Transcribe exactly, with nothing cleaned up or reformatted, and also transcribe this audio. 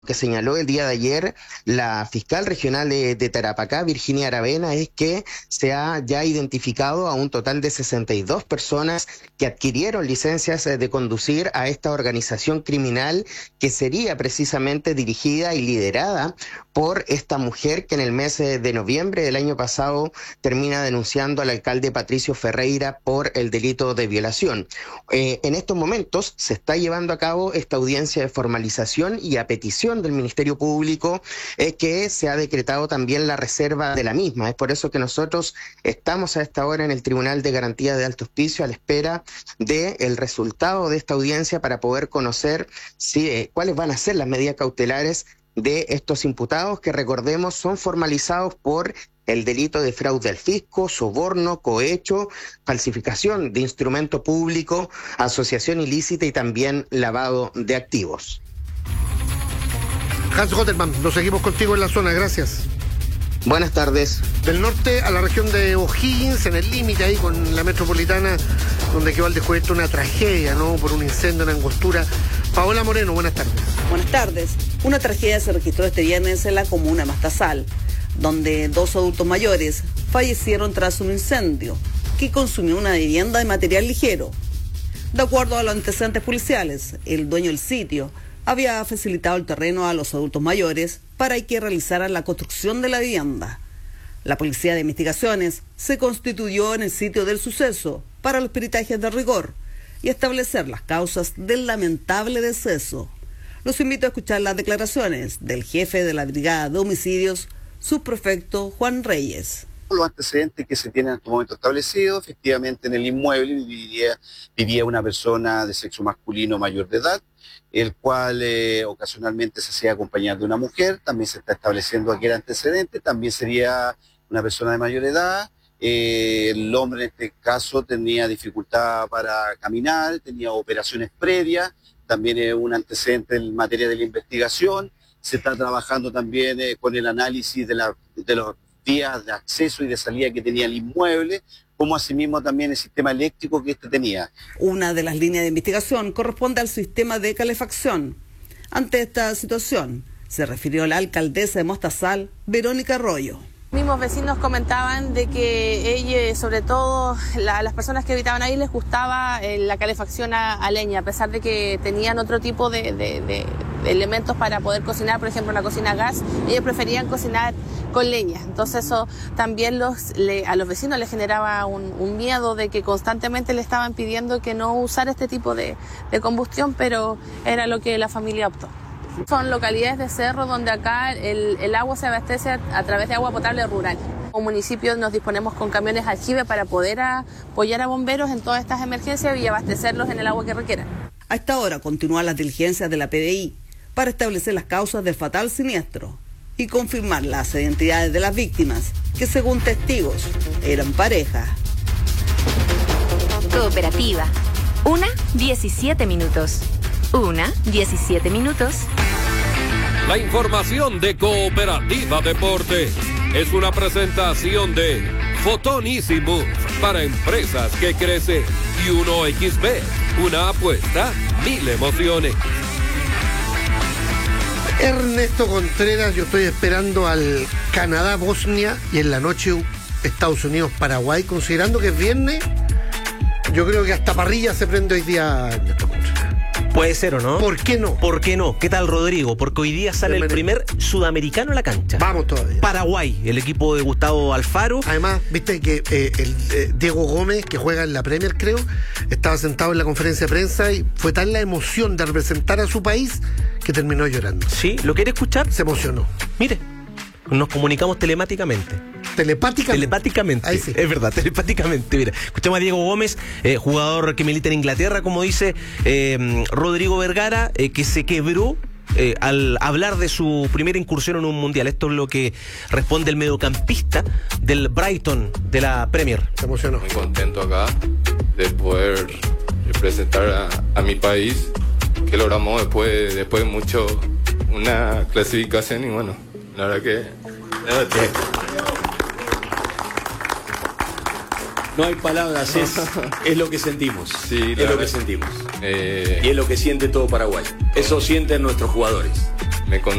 que señaló el día de ayer la fiscal regional de, de Tarapacá, Virginia Aravena, es que se ha ya identificado a un total de sesenta y dos personas que adquirieron licencias de conducir a esta organización criminal que sería precisamente dirigida y liderada por esta mujer que en el mes de noviembre del año pasado termina denunciando al alcalde Patricio Ferreira por el delito de violación. Eh, en estos momentos se está llevando a cabo esta audiencia de formalización y a petición del Ministerio Público es que se ha decretado también la reserva de la misma. Es por eso que nosotros estamos a esta hora en el Tribunal de Garantía de Alto Hospicio a la espera del resultado de esta audiencia para poder conocer si, eh, cuáles van a ser las medidas cautelares de estos imputados que, recordemos, son formalizados por el delito de fraude al fisco, soborno, cohecho, falsificación de instrumento público, asociación ilícita y también lavado de activos. Hans Gotterman, nos seguimos contigo en la zona, gracias. Buenas tardes. Del norte a la región de O'Higgins, en el límite ahí con la metropolitana, donde quedó al descubierto una tragedia, ¿no? Por un incendio, una angostura. Paola Moreno, buenas tardes. Buenas tardes. Una tragedia se registró este viernes en la comuna de Mastazal, donde dos adultos mayores fallecieron tras un incendio que consumió una vivienda de material ligero. De acuerdo a los antecedentes policiales, el dueño del sitio había facilitado el terreno a los adultos mayores para que realizaran la construcción de la vivienda. La Policía de Investigaciones se constituyó en el sitio del suceso para los peritajes de rigor y establecer las causas del lamentable deceso. Los invito a escuchar las declaraciones del jefe de la Brigada de Homicidios, subprefecto Juan Reyes. Los antecedentes que se tienen en este momento establecidos, efectivamente en el inmueble vivía, vivía una persona de sexo masculino mayor de edad, el cual eh, ocasionalmente se hacía acompañar de una mujer. También se está estableciendo aquí el antecedente, también sería una persona de mayor edad. Eh, el hombre en este caso tenía dificultad para caminar, tenía operaciones previas, también es un antecedente en materia de la investigación. Se está trabajando también eh, con el análisis de, la, de los vías de acceso y de salida que tenía el inmueble, como asimismo también el sistema eléctrico que este tenía. Una de las líneas de investigación corresponde al sistema de calefacción. Ante esta situación, se refirió la alcaldesa de Mostazal, Verónica Arroyo. Mismos vecinos comentaban de que ella, sobre todo la, las personas que habitaban ahí, les gustaba eh, la calefacción a, a leña, a pesar de que tenían otro tipo de, de, de, de elementos para poder cocinar, por ejemplo una cocina a gas, ellos preferían cocinar con leña. Entonces eso también los, le, a los vecinos les generaba un, un miedo de que constantemente le estaban pidiendo que no usara este tipo de, de combustión, pero era lo que la familia optó. Son localidades de cerro donde acá el, el agua se abastece a, a través de agua potable rural. Como municipio nos disponemos con camiones aljibe para poder a, apoyar a bomberos en todas estas emergencias y abastecerlos en el agua que requieran. A esta hora continúan las diligencias de la P D I para establecer las causas del fatal siniestro y confirmar las identidades de las víctimas, que según testigos eran pareja. Cooperativa. Una, diecisiete minutos. Una, diecisiete minutos. La información de Cooperativa Deportes es una presentación de Fotonísimo para empresas que crecen y uno equis be, una apuesta, mil emociones. Ernesto Contreras, yo estoy esperando al Canadá-Bosnia y en la noche Estados Unidos-Paraguay, considerando que es viernes, yo creo que hasta parrilla se prende hoy día, Ernesto Contreras. Puede ser, ¿o no? ¿Por qué no? ¿Por qué no? ¿Qué tal, Rodrigo? Porque hoy día sale el primer sudamericano a la cancha. Vamos todavía. Paraguay, el equipo de Gustavo Alfaro. Además, viste que eh, el eh, Diego Gómez, que juega en la Premier, creo, estaba sentado en la conferencia de prensa y fue tal la emoción de representar a su país que terminó llorando. ¿Sí? ¿Lo quiere escuchar? Se emocionó. Mire, nos comunicamos telemáticamente. Telepáticamente. Telepáticamente. Ahí sí. Es verdad, telepáticamente. Mira, escuchamos a Diego Gómez, eh, jugador que milita en Inglaterra, como dice eh, Rodrigo Vergara, eh, que se quebró eh, al hablar de su primera incursión en un mundial. Esto es lo que responde el mediocampista del Brighton de la Premier. Se emocionó. Muy contento acá de poder representar a, a mi país, que logramos después, después de mucho una clasificación y bueno, la verdad que... No hay palabras, es, es lo que sentimos. Sí, es lo que sentimos. Eh, y es lo que siente todo Paraguay. Eso sienten nuestros jugadores. me conoce.